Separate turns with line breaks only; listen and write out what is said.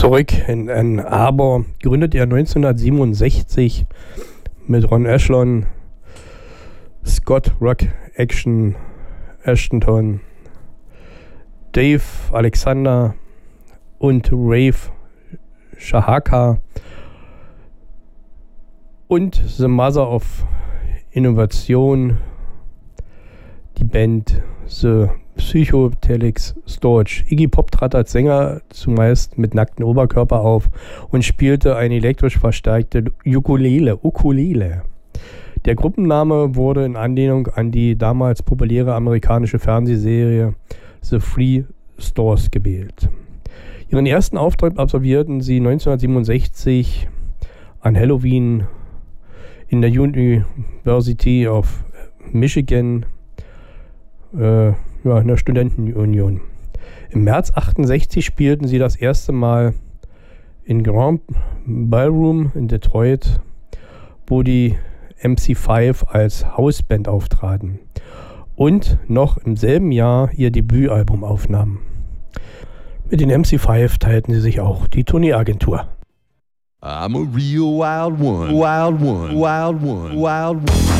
Zurück in Ann Arbor gründet er 1967 mit Ron Ashlon, Scott Rock Action Ashton, Dave Alexander und Rafe Shahaka und The Mother of Innovation, die Band The Psychedelic Storage. Iggy Pop trat als Sänger zumeist mit nacktem Oberkörper auf und spielte eine elektrisch verstärkte Ukulele. Der Gruppenname wurde in Anlehnung an die damals populäre amerikanische Fernsehserie The Three Stooges gewählt. Ihren ersten Auftritt absolvierten sie 1967 an Halloween in der University of Michigan, in der Studentenunion. Im März 68 spielten sie das erste Mal in Grand Ballroom in Detroit, wo die MC5 als Hausband auftraten und noch im selben Jahr ihr Debütalbum aufnahmen. Mit den MC5 teilten sie sich auch die Tourneeagentur.
I'm a real wild one, wild one, wild one, wild one.